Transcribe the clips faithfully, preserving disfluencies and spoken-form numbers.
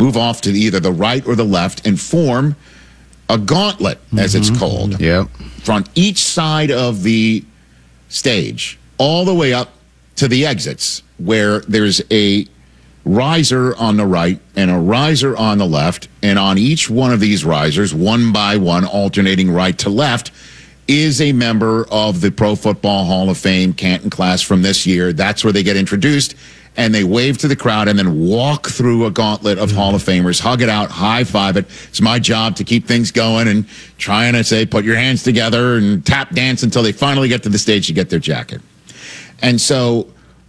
move off to either the right or the left and form a gauntlet, as it's called, Yep. from each side of the stage, all the way up to the exits, where there's a riser on the right and a riser on the left, and on each one of these risers, one by one, alternating right to left, is a member of the Pro Football Hall of Fame Canton class from this year. That's where they get introduced, and they wave to the crowd and then walk through a gauntlet of Hall of Famers, hug it out, high five it. It's my job to keep things going and trying to say, put your hands together and tap dance until they finally get to the stage to get their jacket. And so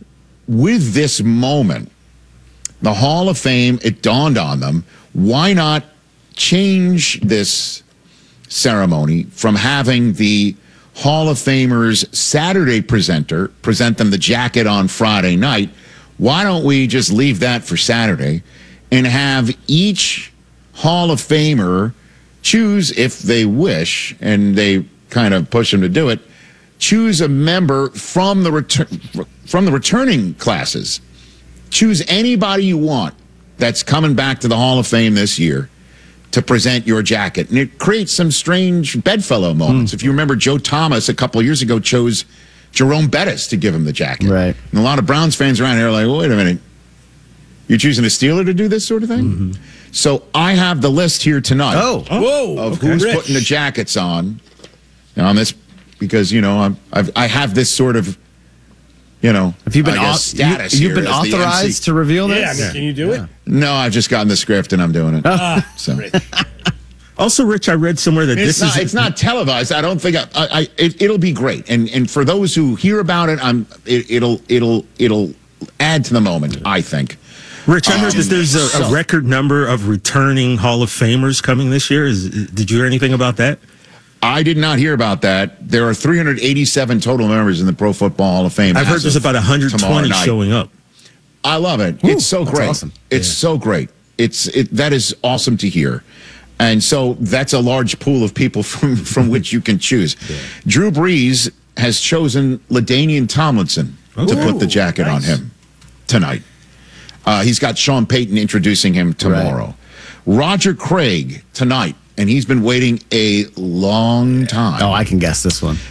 with this moment, the Hall of Fame, it dawned on them, why not change this ceremony from having the Hall of Famers Saturday presenter present them the jacket on Friday night? Why don't we just leave that for Saturday and have each Hall of Famer choose, if they wish, and they kind of push them to do it, choose a member from the return from the returning classes. Choose anybody you want that's coming back to the Hall of Fame this year to present your jacket. And it creates some strange bedfellow moments. Mm. If you remember, Joe Thomas a couple of years ago chose Jerome Bettis to give him the jacket. Right. And a lot of Browns fans around here are like, well, wait a minute. You're choosing a Steeler to do this sort of thing? Mm-hmm. So I have the list here tonight. Oh, Whoa, of okay. who's Rich. putting the jackets on. And on this, because, you know, I'm, I've, I have this sort of, you know, have you been, I guess, au- status you, you've here been as the M C. authorized to reveal this? Yeah, I mean, can you do Yeah. it? No, I've just gotten the script and I'm doing it. Ah, so. Rich. Also, Rich, I read somewhere that It's this not, is it's not televised. I don't think I, I, I it, it'll be great. And and for those who hear about it, I'm it, it'll it'll it'll add to the moment, I think. Rich, I heard Um, that there's a, so- a record number of returning Hall of Famers coming this year. Is, did you hear anything about that? I did not hear about that. There are three hundred eighty-seven total members in the Pro Football Hall of Fame. I've heard as there's of about one hundred tomorrow twenty night. showing up. I love it. Ooh, it's so that's great. awesome. It's Yeah. so great. It's it that is awesome to hear. And so that's a large pool of people from, from which you can choose. Yeah. Drew Brees has chosen LaDainian Tomlinson Ooh, to put the jacket nice. on him tonight. Uh, he's got Sean Payton introducing him tomorrow. Right. Roger Craig tonight, and he's been waiting a long time. Oh, I can guess this one.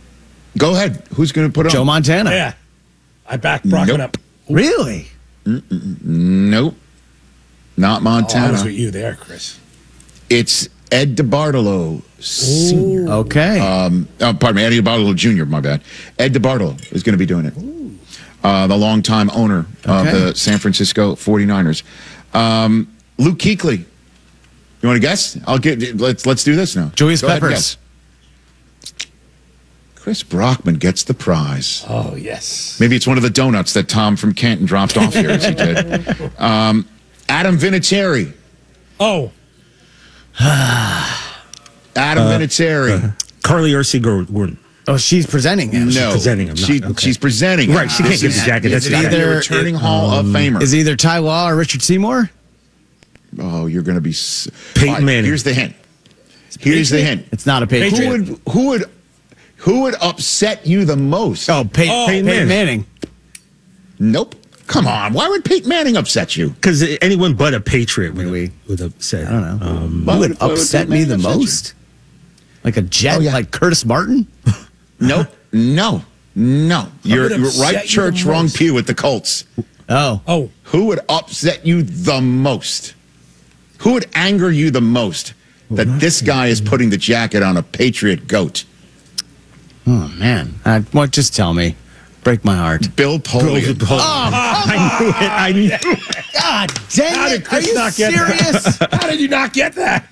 Go ahead. Who's going to put it Joe on? Montana. Yeah. I back Brockman Nope. up. Really? Nope. Not Oh, I Montana. was with you there, Chris. It's Ed DeBartolo Senior Okay. Um, oh, pardon me, Eddie DeBartolo Junior, my bad. Ed DeBartolo is going to be doing it. Uh, the longtime owner of Okay. the San Francisco forty-niners. Um, Luke Kuechly. You want to guess? I'll get. Let's let's do this now. Julius Go ahead and Peppers. guess. Chris Brockman gets the prize. Oh, yes. Maybe it's one of the donuts that Tom from Canton dropped off here as he did. Um, Adam Vinatieri. Oh, Adam Vinatieri. Carly Ursi Gordon. Oh, she's presenting him. no, presenting him, not- She, okay. she's presenting him. Right, she can't This get is- the jacket. This That's is either- either returning it- Hall of Famer. Is it either Ty Law or Richard Seymour? Oh, you're going to be. s- Peyton All right, Manning. Here's the hint. Here's the hint. It's not a Patriot. Who would who would who would upset you the most? Oh, Pey- Oh, Peyton, Manning. Manning. Nope. Come on. Why would Peyton Manning upset you? Because anyone but a Patriot would, Maybe. have, would have said. I don't know. Um, Why Who would would- why would upset Peyton me the Manning upset you? most? Like a jet, Oh, yeah. like Curtis Martin? Nope. No. No. You're, would you're upset right you church, the wrong most? pew with the Colts. Oh. oh. Who would upset you the most? Who would anger you the most that this guy is putting the jacket on a Patriot goat? Oh, man. Uh, what? Just tell me. Break my heart. Bill Polian. I knew it. I knew it. God dang How did it. Are Chris you not get serious? How did you not get that?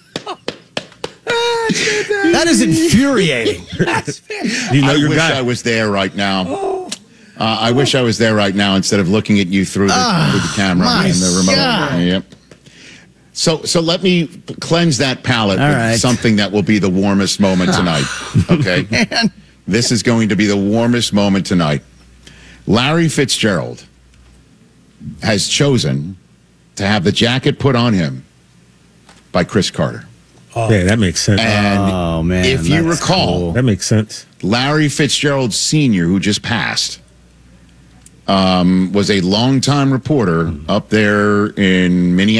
That is infuriating. That's fantastic. You know I your wish guy. I was there right now. Uh, I wish I was there right now instead of looking at you through the, through the camera my and the remote. God. Yep. So, so let me cleanse that palate All with right. something that will be the warmest moment tonight. Okay, Man. this is going to be the warmest moment tonight. Larry Fitzgerald has chosen to have the jacket put on him by Chris Carter. Yeah, that makes sense. And Oh, man. if you that's recall, cool. that makes sense. Larry Fitzgerald Senior, who just passed, um, was a longtime reporter up there in Minneapolis.